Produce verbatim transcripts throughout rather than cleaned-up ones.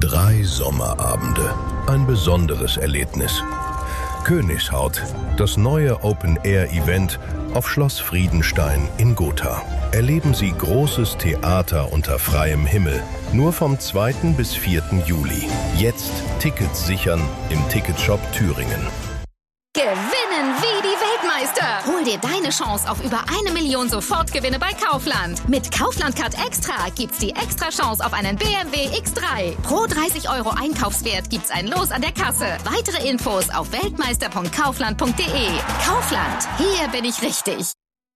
Drei Sommerabende. Ein besonderes Erlebnis. Königshaut, das neue Open-Air-Event auf Schloss Friedenstein in Gotha. Erleben Sie großes Theater unter freiem Himmel. Nur vom zweiten bis vierten Juli. Jetzt Tickets sichern im Ticketshop Thüringen. Gewinnen wie die Weltmeister! Hol dir deine Chance auf über eine Million Sofortgewinne bei Kaufland. Mit Kaufland Card Extra gibt's die extra Chance auf einen B M W X drei. Pro dreißig Euro Einkaufswert gibt's ein Los an der Kasse. Weitere Infos auf weltmeister punkt kaufland punkt de. Kaufland, hier bin ich richtig.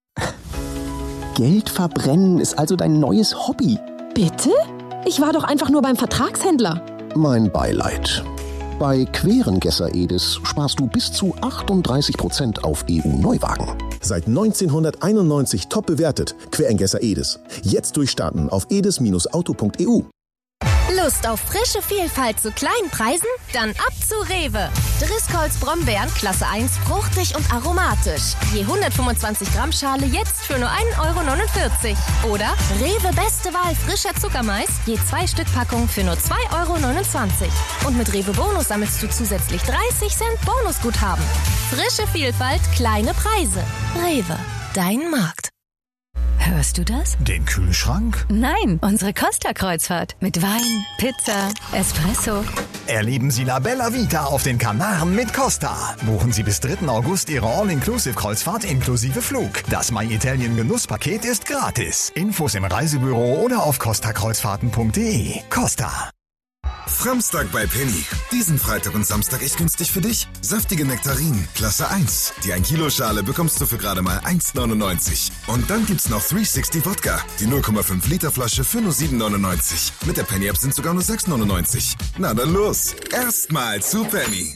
Geld verbrennen ist also dein neues Hobby. Bitte? Ich war doch einfach nur beim Vertragshändler. Mein Beileid. Bei Querengesser Edis sparst du bis zu achtunddreißig Prozent auf E U-Neuwagen. Seit neunzehnhunderteinundneunzig top bewertet. Querengesser Edis. Jetzt durchstarten auf edis Bindestrich auto Punkt e u. Lust auf frische Vielfalt zu kleinen Preisen? Dann ab zu Rewe. Driscolls Brombeeren Klasse eins, fruchtig und aromatisch. Je hundertfünfundzwanzig Gramm Schale jetzt für nur ein Euro neunundvierzig. Oder Rewe Beste Wahl frischer Zuckermais, je zwei Stück Packung für nur zwei Euro neunundzwanzig. Und mit Rewe Bonus sammelst du zusätzlich dreißig Cent Bonusguthaben. Frische Vielfalt, kleine Preise. Rewe, dein Markt. Hörst du das? Den Kühlschrank? Nein, unsere Costa-Kreuzfahrt. Mit Wein, Pizza, Espresso. Erleben Sie La Bella Vita auf den Kanaren mit Costa. Buchen Sie bis dritten August Ihre All-Inclusive-Kreuzfahrt inklusive Flug. Das My Italien Genusspaket ist gratis. Infos im Reisebüro oder auf costa kreuzfahrten punkt de. Costa. Samstag bei Penny. Diesen Freitag und Samstag echt günstig für dich. Saftige Nektarinen, Klasse eins. Die ein Kilo Schale bekommst du für gerade mal eins neunundneunzig. Und dann gibt's noch dreihundertsechzig Wodka. Die null Komma fünf Liter Flasche für nur sieben neunundneunzig. Mit der Penny-App sind sogar nur sechs neunundneunzig. Na dann los. Erstmal zu Penny.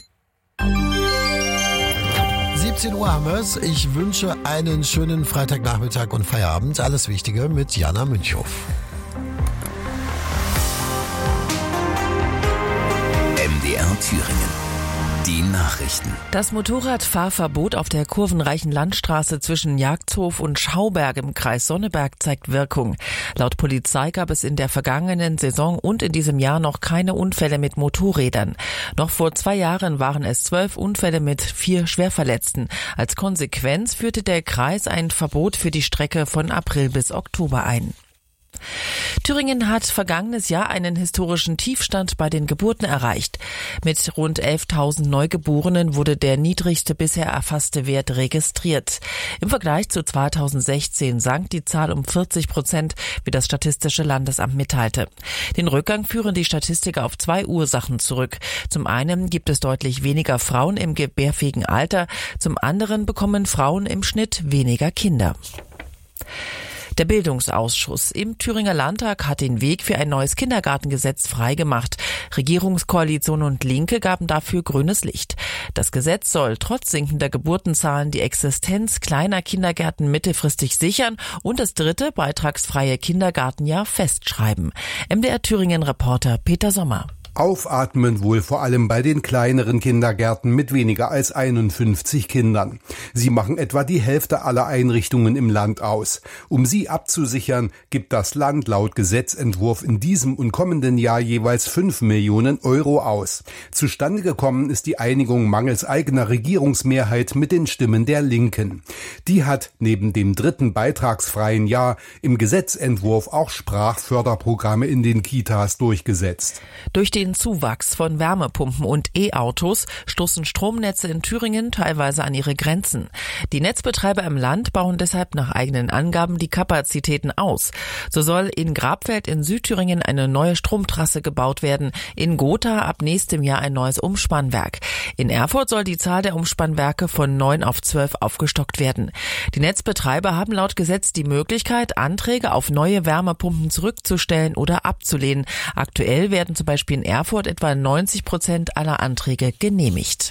siebzehn Uhr haben wir's. Ich wünsche einen schönen Freitagnachmittag und Feierabend. Alles Wichtige mit Jana Münchhoff. M D R Thüringen. Die Nachrichten. Das Motorradfahrverbot auf der kurvenreichen Landstraße zwischen Jagdhof und Schauberg im Kreis Sonneberg zeigt Wirkung. Laut Polizei gab es in der vergangenen Saison und in diesem Jahr noch keine Unfälle mit Motorrädern. Noch vor zwei Jahren waren es zwölf Unfälle mit vier Schwerverletzten. Als Konsequenz führte der Kreis ein Verbot für die Strecke von April bis Oktober ein. Thüringen hat vergangenes Jahr einen historischen Tiefstand bei den Geburten erreicht. Mit rund elftausend Neugeborenen wurde der niedrigste bisher erfasste Wert registriert. Im Vergleich zu zweitausendsechzehn sank die Zahl um vierzig Prozent, wie das Statistische Landesamt mitteilte. Den Rückgang führen die Statistiker auf zwei Ursachen zurück. Zum einen gibt es deutlich weniger Frauen im gebärfähigen Alter, zum anderen bekommen Frauen im Schnitt weniger Kinder. Der Bildungsausschuss im Thüringer Landtag hat den Weg für ein neues Kindergartengesetz freigemacht. Regierungskoalition und Linke gaben dafür grünes Licht. Das Gesetz soll trotz sinkender Geburtenzahlen die Existenz kleiner Kindergärten mittelfristig sichern und das dritte beitragsfreie Kindergartenjahr festschreiben. M D R Thüringen-Reporter Peter Sommer. Aufatmen wohl vor allem bei den kleineren Kindergärten mit weniger als einundfünfzig Kindern. Sie machen etwa die Hälfte aller Einrichtungen im Land aus. Um sie abzusichern, gibt das Land laut Gesetzentwurf in diesem und kommenden Jahr jeweils fünf Millionen Euro aus. Zustande gekommen ist die Einigung mangels eigener Regierungsmehrheit mit den Stimmen der Linken. Die hat neben dem dritten beitragsfreien Jahr im Gesetzentwurf auch Sprachförderprogramme in den Kitas durchgesetzt. Durch die Den Zuwachs von Wärmepumpen und E-Autos stoßen Stromnetze in Thüringen teilweise an ihre Grenzen. Die Netzbetreiber im Land bauen deshalb nach eigenen Angaben die Kapazitäten aus. So soll in Grabfeld in Südthüringen eine neue Stromtrasse gebaut werden, in Gotha ab nächstem Jahr ein neues Umspannwerk. In Erfurt soll die Zahl der Umspannwerke von neun auf zwölf aufgestockt werden. Die Netzbetreiber haben laut Gesetz die Möglichkeit, Anträge auf neue Wärmepumpen zurückzustellen oder abzulehnen. Aktuell werden zum Beispiel in Erfurt etwa neunzig Prozent aller Anträge genehmigt.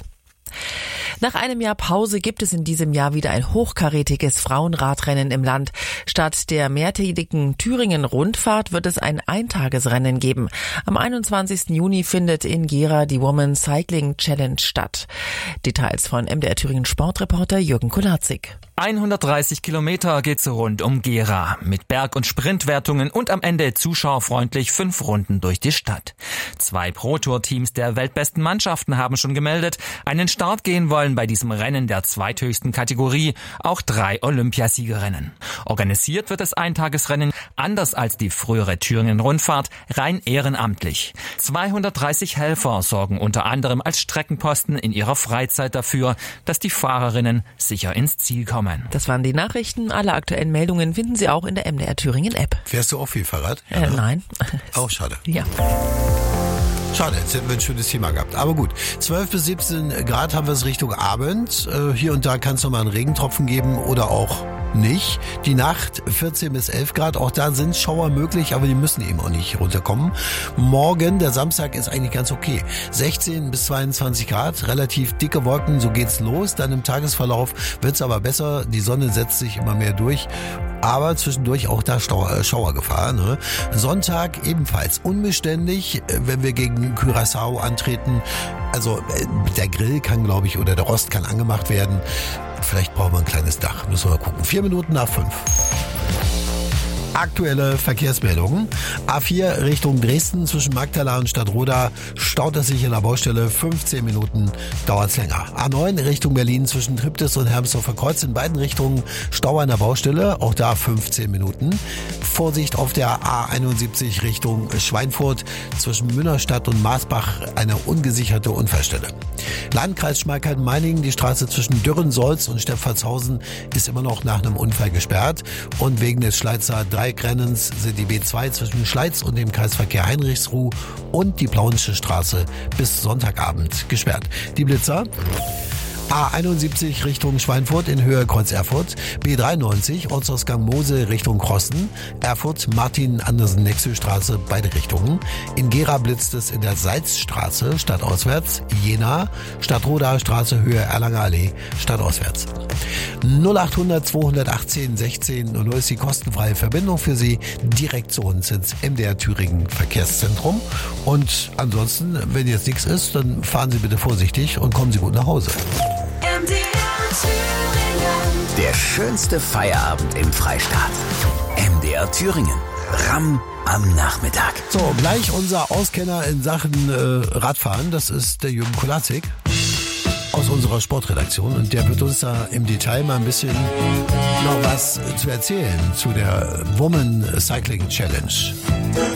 Nach einem Jahr Pause gibt es in diesem Jahr wieder ein hochkarätiges Frauenradrennen im Land. Statt der mehrtägigen Thüringen-Rundfahrt wird es ein Eintagesrennen geben. Am einundzwanzigsten Juni findet in Gera die Women Cycling Challenge statt. Details von M D R Thüringen Sportreporter Jürgen Kolatzig. hundertdreißig Kilometer geht's rund um Gera mit Berg- und Sprintwertungen und am Ende zuschauerfreundlich fünf Runden durch die Stadt. Zwei Pro-Tour-Teams der weltbesten Mannschaften haben schon gemeldet, einen Start gehen wollen bei diesem Rennen der zweithöchsten Kategorie, auch drei Olympiasiegerinnen. Organisiert wird das Eintagesrennen, anders als die frühere Thüringen-Rundfahrt, rein ehrenamtlich. zweihundertdreißig Helfer sorgen unter anderem als Streckenposten in ihrer Freizeit dafür, dass die Fahrerinnen sicher ins Ziel kommen. Das waren die Nachrichten. Alle aktuellen Meldungen finden Sie auch in der M D R Thüringen App. Fährst du auch viel Fahrrad? Ja, äh, nein. Auch schade. Ja. Schade, jetzt hätten wir ein schönes Thema gehabt. Aber gut, zwölf bis siebzehn Grad haben wir es Richtung Abend. Äh, hier und da kann es nochmal einen Regentropfen geben oder auch nicht. Die Nacht vierzehn bis elf Grad, auch da sind Schauer möglich, aber die müssen eben auch nicht runterkommen. Morgen, der Samstag, ist eigentlich ganz okay. sechzehn bis zweiundzwanzig Grad, relativ dicke Wolken, so geht's los. Dann im Tagesverlauf wird's aber besser, die Sonne setzt sich immer mehr durch. Aber zwischendurch auch da Schauergefahr. Ne? Sonntag ebenfalls unbeständig, wenn wir gegen Curaçao antreten. Also der Grill kann, glaube ich, oder der Rost kann angemacht werden. Vielleicht brauchen wir ein kleines Dach. Müssen wir mal gucken. Vier Minuten nach fünf. Aktuelle Verkehrsmeldungen. A vier Richtung Dresden zwischen Magdala und Stadtroda staut es sich in der Baustelle. fünfzehn Minuten dauert's länger. A neun Richtung Berlin zwischen Triptis und Hermsdorfer Kreuz in beiden Richtungen Stau an der Baustelle. Auch da fünfzehn Minuten. Vorsicht auf der A einundsiebzig Richtung Schweinfurt zwischen Münnerstadt und Maasbach eine ungesicherte Unfallstelle. Landkreis Schmalkalden-Meiningen, die Straße zwischen Dürrensolz und Stepfatshausen ist immer noch nach einem Unfall gesperrt und wegen des Schleizer Dreieckrennens sind die B zwei zwischen Schleiz und dem Kreisverkehr Heinrichsruh und die Plauensche Straße bis Sonntagabend gesperrt. Die Blitzer: A einundsiebzig Richtung Schweinfurt in Höhe Kreuz Erfurt, B dreiundneunzig Ortsausgang Mosel Richtung Krosten, Erfurt Martin-Andersen-Nexö-Straße beide Richtungen. In Gera blitzt es in der Salzstraße stadtauswärts, Jena Stadtroda Straße Höhe Erlanger Allee stadtauswärts. null achthundert zweihundertachtzehn sechzehn null ist die kostenfreie Verbindung für Sie direkt zu uns ins M D R Thüringen Verkehrszentrum. Und ansonsten, wenn jetzt nichts ist, dann fahren Sie bitte vorsichtig und kommen Sie gut nach Hause. M D R Thüringen. Der schönste Feierabend im Freistaat. M D R Thüringen. Ramm am Nachmittag. So, gleich unser Auskenner in Sachen äh, Radfahren, das ist der Jürgen Kolatzig aus unserer Sportredaktion und der wird uns da im Detail mal ein bisschen noch was zu erzählen zu der Women Cycling Challenge.